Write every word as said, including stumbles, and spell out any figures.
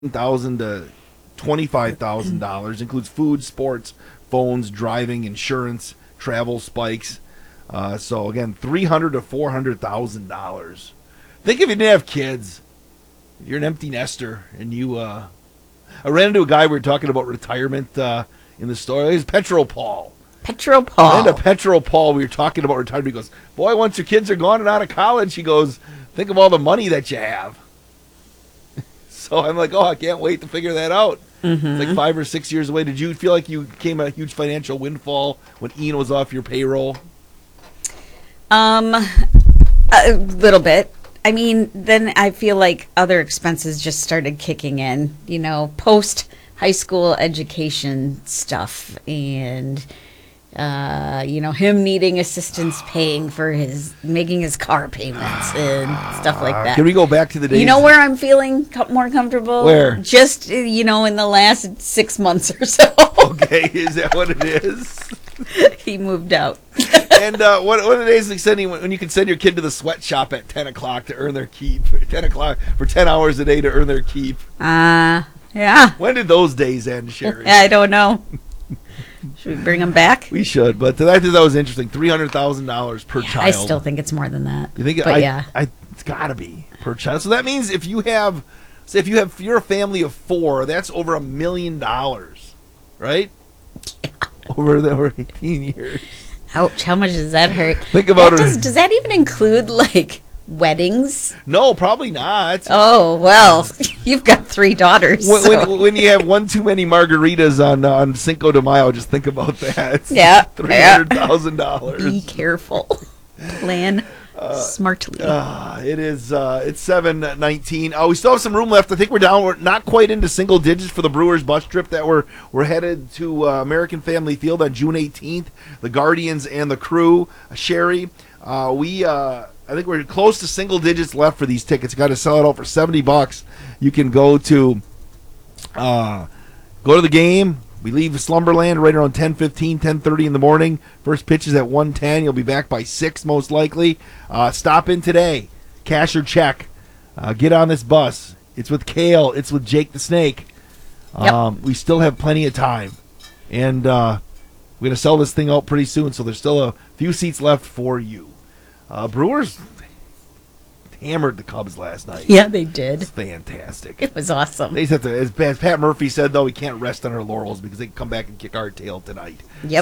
thousand to twenty-five thousand dollars. Includes food, sports, phones, driving, insurance, travel, spikes. Uh, so again, three hundred to four hundred thousand dollars. Think if you didn't have kids, you're an empty nester, and you. Uh, I ran into a guy. We were talking about retirement uh, in the store. It was Petro Paul. Petro I Paul. ran into Petro Paul. We were talking about retirement. He goes, "Boy, once your kids are gone and out of college," he goes, "think of all the money that you have." So I'm like, oh, I can't wait to figure that out. Mm-hmm. It's like five or six years away. Did you feel like you came a huge financial windfall when Ian was off your payroll? Um, a little bit. I mean, then I feel like other expenses just started kicking in, you know, post high school education stuff and, uh, you know, him needing assistance paying for his, making his car payments and stuff like that. Can we go back to the days? You know where I'm feeling co- more comfortable? Where? Just, uh, you know, in the last six months or so. Okay, is that what it is? He moved out. And uh, what, what are the days like sending when you can send your kid to the sweatshop at ten o'clock to earn their keep? ten o'clock for ten hours a day to earn their keep. Uh, yeah. When did those days end, Sherry? I don't know. Should we bring them back? We should, but I think that was interesting. Three hundred thousand dollars per Yeah, child. I still think it's more than that. You think? But I, yeah. I, it's got to be per child. So that means if you have, say, if you have, if you're a family of four, that's over a million dollars, right? Over the over eighteen years. Ouch! How much does that hurt? Think about That it. does, does that even include like weddings? No, probably not. Oh well, you've got three daughters. When, so- when, when you have one too many margaritas on uh, on Cinco de Mayo, just think about that. Yeah, three hundred thousand dollars. Be careful. Plan smartly. Uh, it is. Uh, it's seven nineteen. Oh, we still have some room left. I think we're down. We're not quite into single digits for the Brewers bus trip that we're we're headed to uh, American Family Field on June eighteenth. The Guardians and the Crew. Uh, Sherry, uh, we. Uh, I think we're close to single digits left for these tickets. Got to sell it out for seventy bucks. You can go to. Uh, go to the game. We leave Slumberland right around ten fifteen, ten thirty in the morning. First pitch is at one ten. You'll be back by six most likely. Uh, stop in today. Cash or check. Uh, get on this bus. It's with Kale. It's with Jake the Snake. Yep. Um, we still have plenty of time. And uh, we're going to sell this thing out pretty soon, so there's still a few seats left for you. Uh, Brewers hammered the Cubs last night. Yeah, they did. It's fantastic. It was awesome. They just have to, as, as Pat Murphy said, though, we can't rest on our laurels because they can come back and kick our tail tonight. Yep.